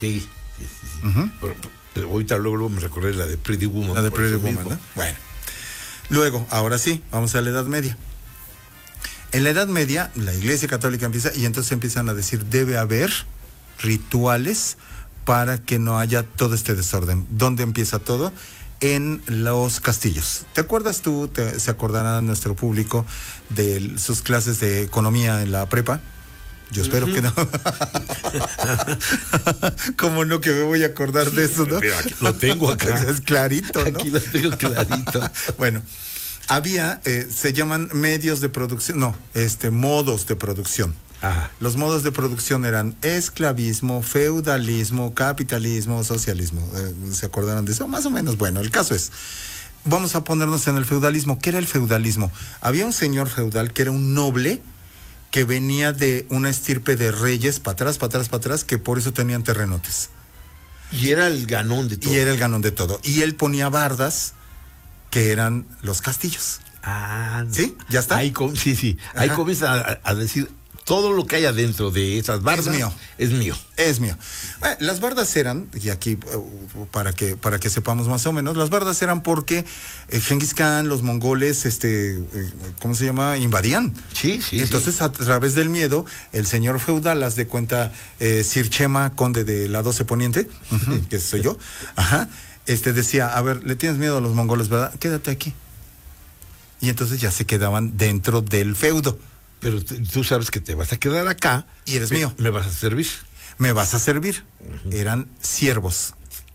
Sí. Pero ahorita luego me recordé la de Pretty Woman. La de Pretty Woman, ¿no? Bueno. Luego, ahora sí, vamos a la Edad Media. En la Edad Media, la Iglesia Católica empieza, y entonces empiezan a decir, debe haber rituales para que no haya todo este desorden. ¿Dónde empieza todo? En los castillos. ¿Te acuerdas tú, se acordará nuestro público de sus clases de economía en la prepa? Yo espero que no. ¿Cómo no que me voy a acordar de eso, no? Pero aquí lo tengo acá. Es clarito, ¿no? Aquí lo tengo clarito. Bueno, había, se llaman medios de producción, modos de producción. Ajá. Los modos de producción eran esclavismo, feudalismo, capitalismo, socialismo. ¿Se acordarán de eso? Más o menos. Bueno, el caso es, vamos a ponernos en el feudalismo. ¿Qué era el feudalismo? Había un señor feudal que era un noble que venía de una estirpe de reyes, para atrás, que por eso tenían terrenotes. Y era el ganón de todo. Y él ponía bardas, que eran los castillos. Ah, ¿sí? ¿Ya está? Ahí comienza a decir, todo lo que hay adentro de esas bardas es mío. Bueno, las bardas eran, y aquí para que sepamos más o menos, las bardas eran porque Genghis Khan, los mongoles, ¿cómo se llama? Invadían. Sí. Entonces, a través del miedo, el señor feudal, haz de cuenta, Sir Chema, conde de la 12 Poniente, que soy yo, decía, a ver, le tienes miedo a los mongoles, ¿verdad? Quédate aquí. Y entonces ya se quedaban dentro del feudo. Pero tú sabes que te vas a quedar acá. Y eres mío. Me vas a servir. Me vas a servir. Eran siervos.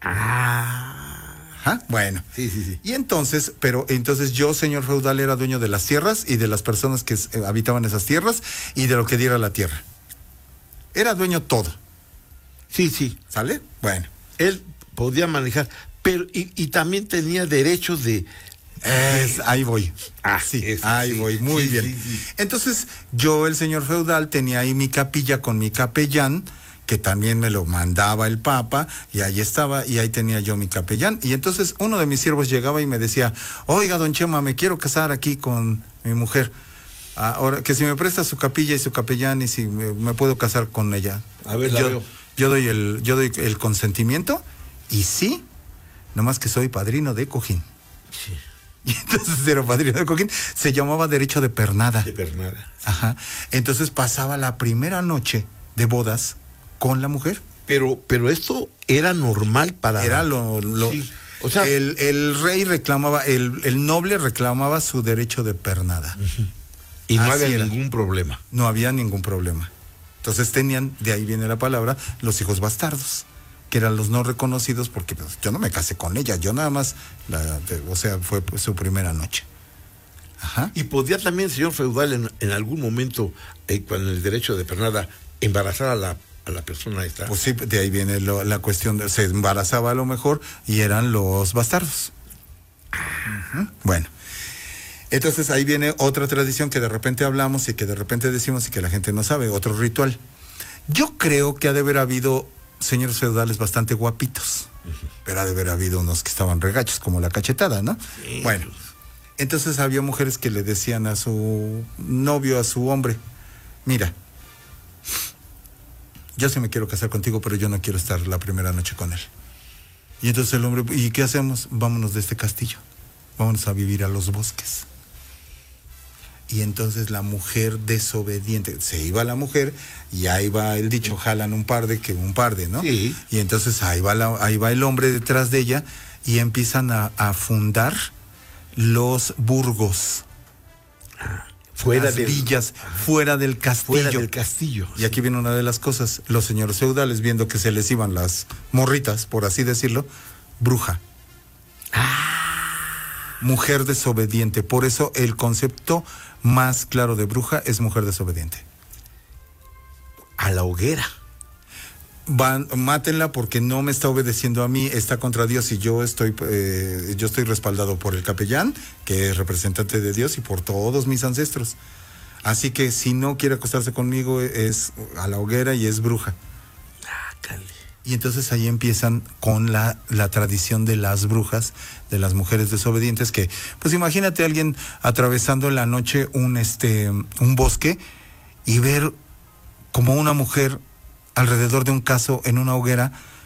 Bueno. Sí. Y entonces yo, señor feudal, era dueño de las tierras y de las personas que habitaban esas tierras y de lo que diera la tierra. Era dueño todo. Sí. ¿Sale? Bueno. Él podía manejar, pero y también tenía derechos de... ahí voy. Voy, muy bien. Sí. Entonces, yo, el señor feudal, tenía ahí mi capilla con mi capellán, que también me lo mandaba el Papa, y ahí estaba, y ahí tenía yo mi capellán. Y entonces uno de mis siervos llegaba y me decía, oiga, don Chema, me quiero casar aquí con mi mujer. Ahora, que si me presta su capilla y su capellán, y si me puedo casar con ella. A ver, yo doy el consentimiento, y sí, nomás que soy padrino de cojín. Sí. Y entonces era padrino de cojín, se llamaba derecho de pernada. De pernada. Ajá. Entonces pasaba la primera noche de bodas con la mujer. Pero esto era normal para... Era lo sí. O sea, el rey reclamaba, el noble reclamaba su derecho de pernada. Y no había ningún problema. No había ningún problema. Entonces tenían, de ahí viene la palabra, los hijos bastardos, que eran los no reconocidos, porque pues, yo no me casé con ella, yo nada más, fue pues, su primera noche. Ajá. Y podía también el señor feudal en algún momento, con el derecho de pernada, embarazar a la persona esta. Pues sí, de ahí viene la cuestión, se embarazaba a lo mejor, y eran los bastardos. Ajá. Bueno, entonces ahí viene otra tradición que de repente hablamos y que de repente decimos y que la gente no sabe, otro ritual. Yo creo que ha de haber habido señores feudales bastante guapitos, pero ha de haber habido unos que estaban regachos, como la cachetada, ¿no? Sí. Bueno, entonces había mujeres que le decían a su novio, a su hombre, mira, yo sí me quiero casar contigo, pero yo no quiero estar la primera noche con él. Y entonces el hombre, ¿y qué hacemos? Vámonos de este castillo, vámonos a vivir a los bosques. Y entonces la mujer desobediente, se iba la mujer y ahí va el dicho, jalan un par de, ¿no? Sí. Y entonces ahí va el hombre detrás de ella y empiezan a fundar los burgos. Fuera las villas, fuera del castillo. Fuera del castillo. Y aquí viene una de las cosas, los señores feudales, viendo que se les iban las morritas, por así decirlo, bruja. Mujer desobediente. Por eso el concepto más claro de bruja es mujer desobediente. A la hoguera. Mátenla porque no me está obedeciendo a mí, está contra Dios, y yo estoy respaldado por el capellán, que es representante de Dios, y por todos mis ancestros. Así que si no quiere acostarse conmigo, es a la hoguera y es bruja. Y entonces ahí empiezan con la tradición de las brujas, de las mujeres desobedientes, que, pues imagínate a alguien atravesando en la noche un bosque y ver como una mujer alrededor de un caso en una hoguera